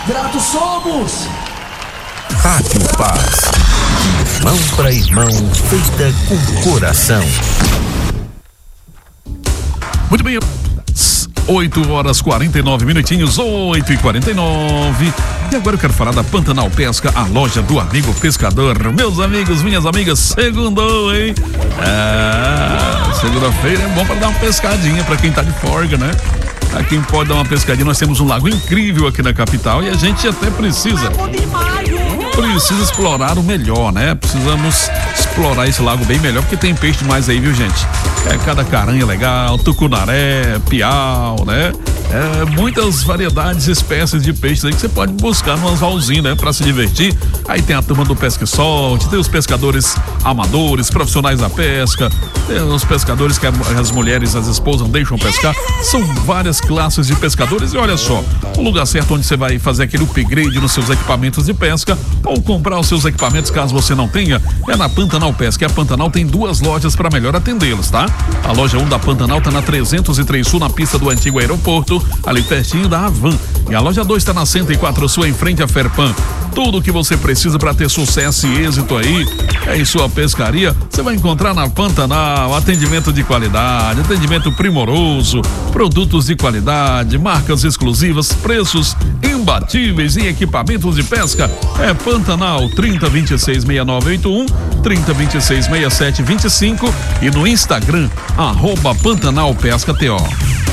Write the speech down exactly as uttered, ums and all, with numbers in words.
Gratos somos! Rádio Paz, de irmão para irmão, feita com coração. Muito bem, oito horas quarenta e nove minutinhos, oito e quarenta e nove. E agora eu quero falar da Pantanal Pesca, a loja do amigo pescador. Meus amigos, minhas amigas, segundou, hein? É, segunda-feira é bom para dar uma pescadinha para quem tá de folga, né? A quem pode dar uma pescadinha, nós temos um lago incrível aqui na capital e a gente até precisa precisa explorar o melhor, né? Precisamos explorar esse lago bem melhor, porque tem peixe demais aí, viu, gente? É cada caranha legal, tucunaré, piau, né? É, muitas variedades, espécies de peixes aí que você pode buscar no anzolzinho, né? Pra se divertir. Aí tem a turma do Pesca e Solte, tem os pescadores amadores, profissionais da pesca, tem os pescadores que as mulheres, as esposas deixam pescar. São várias classes de pescadores e olha só, o lugar certo onde você vai fazer aquele upgrade nos seus equipamentos de pesca ou comprar os seus equipamentos caso você não tenha, é na Pantanal Pesca. E a Pantanal tem duas lojas para melhor atendê-los, tá? A loja um da Pantanal tá na trezentos e três Sul, na pista do antigo aeroporto, ali pertinho da Havan. E a loja dois está na cento e quatro Sul, em frente à Ferpan. Tudo o que você precisa para ter sucesso e êxito aí é em sua pescaria, você vai encontrar na Pantanal. Atendimento de qualidade, atendimento primoroso, produtos de qualidade, marcas exclusivas, preços imbatíveis em equipamentos de pesca. É Pantanal, trinta, vinte e seis, sessenta e nove oitenta e um, trinta, vinte e seis, sessenta e sete, vinte e cinco e no Instagram, arroba Pantanal Pesca T O.